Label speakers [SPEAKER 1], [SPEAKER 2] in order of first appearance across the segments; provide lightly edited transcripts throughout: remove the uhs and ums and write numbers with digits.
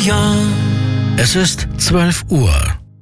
[SPEAKER 1] Jahr. Es ist 12 Uhr.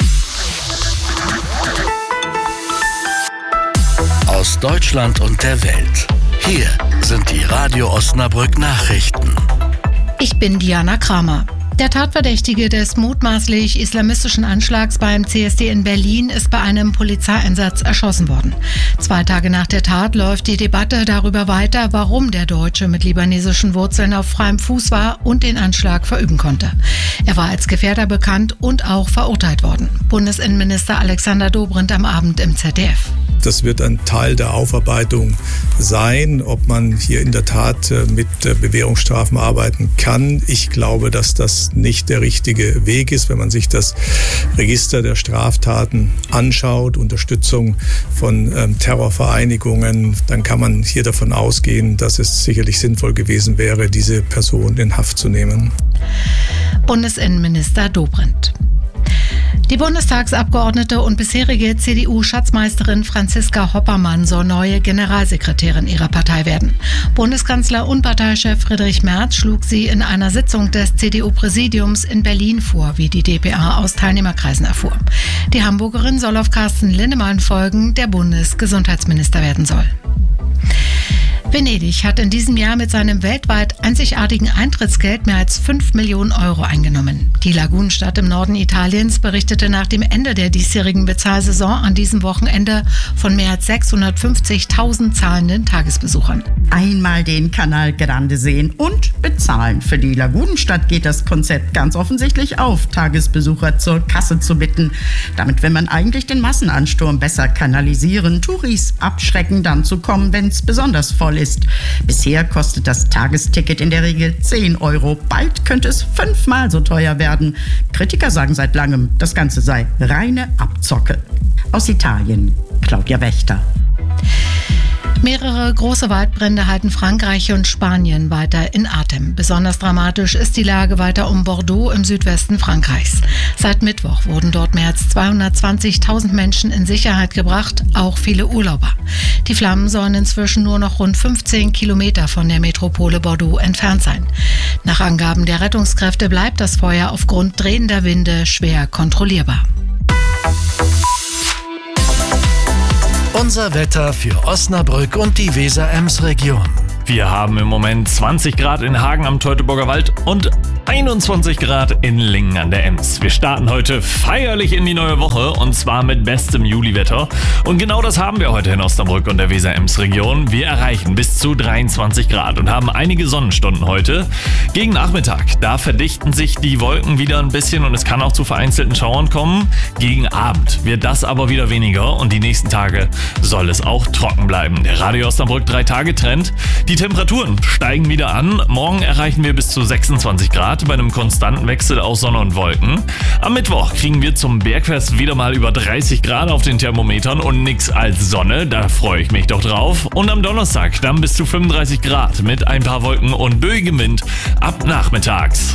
[SPEAKER 1] Aus Deutschland und der Welt. Hier sind die Radio Osnabrück Nachrichten.
[SPEAKER 2] Ich bin Diana Kramer. Der Tatverdächtige des mutmaßlich islamistischen Anschlags beim CSD in Berlin ist bei einem Polizeieinsatz erschossen worden. 2 Tage nach der Tat läuft die Debatte darüber weiter, warum der Deutsche mit libanesischen Wurzeln auf freiem Fuß war und den Anschlag verüben konnte. Er war als Gefährder bekannt und auch verurteilt worden. Bundesinnenminister Alexander Dobrindt am Abend im ZDF.
[SPEAKER 3] Das wird ein Teil der Aufarbeitung sein, ob man hier in der Tat mit Bewährungsstrafen arbeiten kann. Ich glaube, dass das nicht der richtige Weg ist, wenn man sich das Register der Straftaten anschaut, Unterstützung von Terrorvereinigungen, dann kann man hier davon ausgehen, dass es sicherlich sinnvoll gewesen wäre, diese Person in Haft zu nehmen.
[SPEAKER 2] Bundesinnenminister Dobrindt. Die Bundestagsabgeordnete und bisherige CDU-Schatzmeisterin Franziska Hoppermann soll neue Generalsekretärin ihrer Partei werden. Bundeskanzler und Parteichef Friedrich Merz schlug sie in einer Sitzung des CDU-Präsidiums in Berlin vor, wie die dpa aus Teilnehmerkreisen erfuhr. Die Hamburgerin soll auf Carsten Linnemann folgen, der Bundesgesundheitsminister werden soll. Venedig hat in diesem Jahr mit seinem weltweit einzigartigen Eintrittsgeld mehr als 5 Millionen Euro eingenommen. Die Lagunenstadt im Norden Italiens berichtete nach dem Ende der diesjährigen Bezahlsaison an diesem Wochenende von mehr als 650.000 zahlenden Tagesbesuchern.
[SPEAKER 4] Einmal den Canal Grande sehen und bezahlen. Für die Lagunenstadt geht das Konzept ganz offensichtlich auf, Tagesbesucher zur Kasse zu bitten. Damit will man eigentlich den Massenansturm besser kanalisieren, Touris abschrecken, dann zu kommen, wenn es besonders voll ist. Bisher kostet das Tagesticket in der Regel 10 Euro. Bald könnte es 5-mal so teuer werden. Kritiker sagen seit langem, das Ganze sei reine Abzocke. Aus Italien, Claudia Wächter.
[SPEAKER 2] Mehrere große Waldbrände halten Frankreich und Spanien weiter in Atem. Besonders dramatisch ist die Lage weiter um Bordeaux im Südwesten Frankreichs. Seit Mittwoch wurden dort mehr als 220.000 Menschen in Sicherheit gebracht, auch viele Urlauber. Die Flammen sollen inzwischen nur noch rund 15 Kilometer von der Metropole Bordeaux entfernt sein. Nach Angaben der Rettungskräfte bleibt das Feuer aufgrund drehender Winde schwer kontrollierbar.
[SPEAKER 1] Unser Wetter für Osnabrück und die Weser-Ems-Region.
[SPEAKER 5] Wir haben im Moment 20 Grad in Hagen am Teutoburger Wald und 21 Grad in Lingen an der Ems. Wir starten heute feierlich in die neue Woche und zwar mit bestem Juliwetter. Und genau das haben wir heute in Osnabrück und der Weser-Ems-Region. Wir erreichen bis zu 23 Grad und haben einige Sonnenstunden heute. Gegen Nachmittag, da verdichten sich die Wolken wieder ein bisschen und es kann auch zu vereinzelten Schauern kommen. Gegen Abend wird das aber wieder weniger und die nächsten Tage soll es auch trocken bleiben. Der Radio Osnabrück 3-Tage-Trend. Die Temperaturen steigen wieder an. Morgen erreichen wir bis zu 26 Grad bei einem konstanten Wechsel aus Sonne und Wolken. Am Mittwoch kriegen wir zum Bergfest wieder mal über 30 Grad auf den Thermometern und nix als Sonne. Da freue ich mich doch drauf. Und am Donnerstag dann bis zu 35 Grad mit ein paar Wolken und böigem Wind ab nachmittags.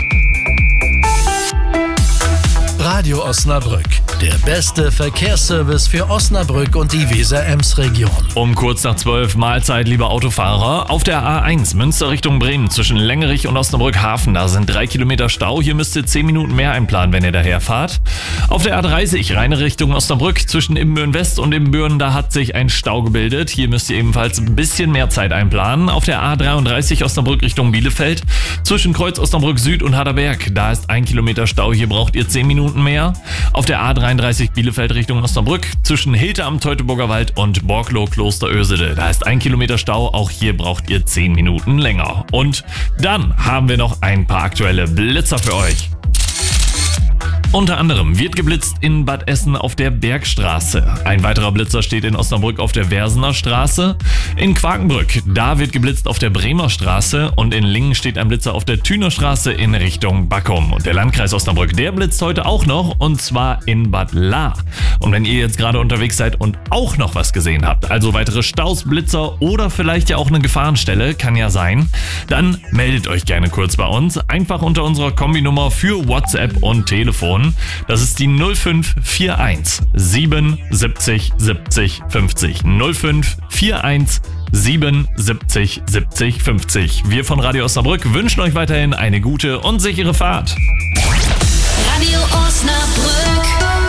[SPEAKER 1] Radio Osnabrück, der beste Verkehrsservice für Osnabrück und die Weser-Ems-Region.
[SPEAKER 5] Um kurz nach 12 Mahlzeit, liebe Autofahrer. Auf der A1 Münster Richtung Bremen zwischen Längerich und Osnabrück-Hafen, da sind 3 Kilometer Stau. Hier müsst ihr 10 Minuten mehr einplanen, wenn ihr daherfahrt. Auf der A30 Rheine Richtung Osnabrück zwischen Ibbenbüren West und Ibbenbüren, da hat sich ein Stau gebildet. Hier müsst ihr ebenfalls ein bisschen mehr Zeit einplanen. Auf der A33 Osnabrück Richtung Bielefeld zwischen Kreuz Osnabrück Süd und Harderberg, da ist 1 Kilometer Stau. Hier braucht ihr 10 Minuten mehr. Auf der A33 Bielefeld Richtung Osnabrück zwischen Hilter am Teutoburger Wald und Borklow Kloster Ösede. Da ist 1 Kilometer Stau, auch hier braucht ihr 10 Minuten länger. Und dann haben wir noch ein paar aktuelle Blitzer für euch. Unter anderem wird geblitzt in Bad Essen auf der Bergstraße. Ein weiterer Blitzer steht in Osnabrück auf der Versener Straße. In Quakenbrück, da wird geblitzt auf der Bremer Straße. Und in Lingen steht ein Blitzer auf der Thüner Straße in Richtung Backum. Und der Landkreis Osnabrück, der blitzt heute auch noch, und zwar in Bad Lahr. Und wenn ihr jetzt gerade unterwegs seid und auch noch was gesehen habt, also weitere Staus, Blitzer oder vielleicht ja auch eine Gefahrenstelle, kann ja sein, dann meldet euch gerne kurz bei uns. Einfach unter unserer Kombinummer für WhatsApp und Telefon. Das ist die 0541 77 70 50. 0541 77 70 50. Wir von Radio Osnabrück wünschen euch weiterhin eine gute und sichere Fahrt.
[SPEAKER 6] Radio Osnabrück.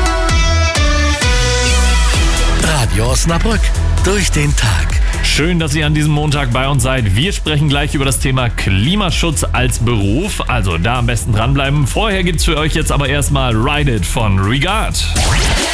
[SPEAKER 1] Radio Osnabrück. Durch den Tag.
[SPEAKER 5] Schön, dass ihr an diesem Montag bei uns seid. Wir sprechen gleich über das Thema Klimaschutz als Beruf. Also da am besten dranbleiben. Vorher gibt's für euch jetzt aber erstmal Ride It von Regard.